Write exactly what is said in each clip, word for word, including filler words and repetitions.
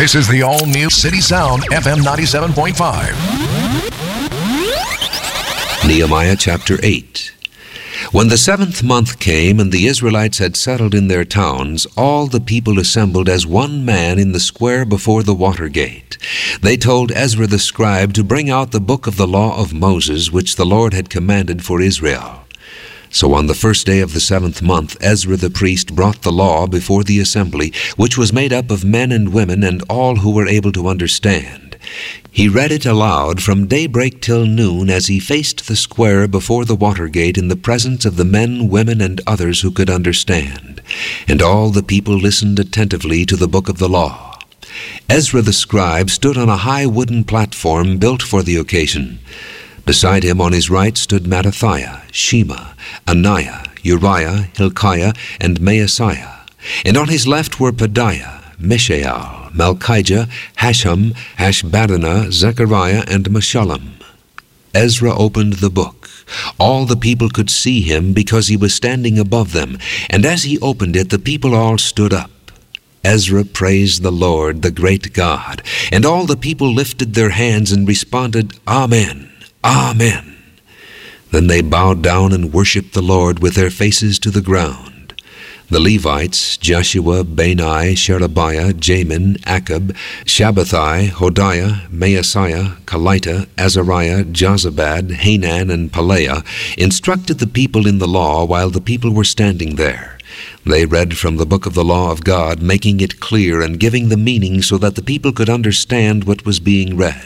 This is the all-new City Sound F M ninety-seven point five. Nehemiah chapter eight. When the seventh month came and the Israelites had settled in their towns, all the people assembled as one man in the square before the water gate. They told Ezra the scribe to bring out the book of the law of Moses, which the Lord had commanded for Israel. So on the first day of the seventh month, Ezra the priest brought the law before the assembly, which was made up of men and women and all who were able to understand. He read it aloud from daybreak till noon as he faced the square before the water gate in the presence of the men, women, and others who could understand. And all the people listened attentively to the book of the law. Ezra the scribe stood on a high wooden platform built for the occasion. Beside him on his right stood Mattithiah, Shema, Ananiah, Uriah, Hilkiah, and Maaseiah. And on his left were Pedaiah, Mishael, Malchijah, Hashum, Hashbaddanah, Zechariah, and Meshullam. Ezra opened the book. All the people could see him because he was standing above them, and as he opened it, the people all stood up. Ezra praised the Lord, the great God, and all the people lifted their hands and responded, Amen, Amen. Then they bowed down and worshipped the Lord with their faces to the ground. The Levites, Jeshua, Bani, Sherebiah, Jamin, Akkub, Shabbathai, Hodiah, Maaseiah, Kelita, Azariah, Jozabad, Hanan, and Pelaiah, instructed the people in the law while the people were standing there. They read from the book of the law of God, making it clear and giving the meaning so that the people could understand what was being read.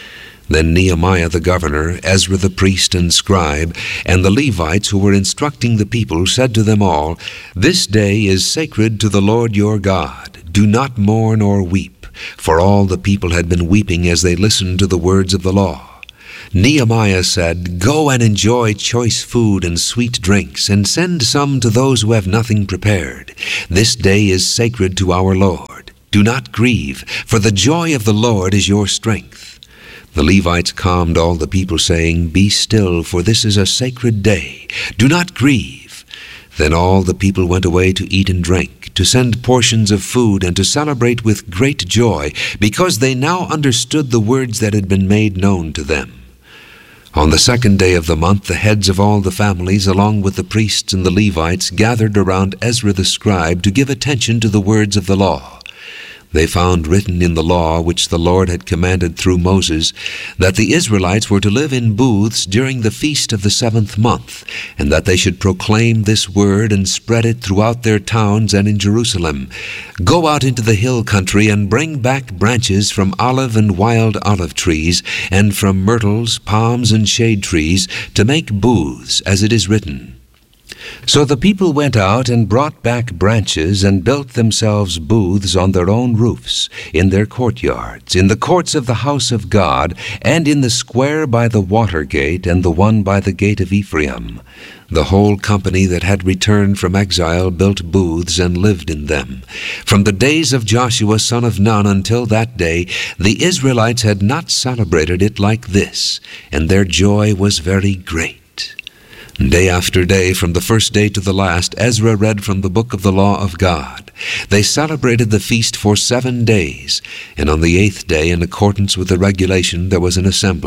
Then Nehemiah the governor, Ezra the priest and scribe, and the Levites who were instructing the people said to them all, This day is sacred to the Lord your God. Do not mourn or weep, for all the people had been weeping as they listened to the words of the law. Nehemiah said, Go and enjoy choice food and sweet drinks, and send some to those who have nothing prepared. This day is sacred to our Lord. Do not grieve, for the joy of the Lord is your strength. The Levites calmed all the people, saying, Be still, for this is a sacred day. Do not grieve. Then all the people went away to eat and drink, to send portions of food, and to celebrate with great joy, because they now understood the words that had been made known to them. On the second day of the month, the heads of all the families, along with the priests and the Levites, gathered around Ezra the scribe to give attention to the words of the law. They found written in the law which the Lord had commanded through Moses that the Israelites were to live in booths during the feast of the seventh month, and that they should proclaim this word and spread it throughout their towns and in Jerusalem. Go out into the hill country and bring back branches from olive and wild olive trees, and from myrtles, palms, and shade trees, to make booths, as it is written. So the people went out and brought back branches and built themselves booths on their own roofs, in their courtyards, in the courts of the house of God, and in the square by the water gate and the one by the gate of Ephraim. The whole company that had returned from exile built booths and lived in them. From the days of Joshua son of Nun until that day, the Israelites had not celebrated it like this, and their joy was very great. Day after day, from the first day to the last, Ezra read from the book of the law of God. They celebrated the feast for seven days, and on the eighth day, in accordance with the regulation, there was an assembly.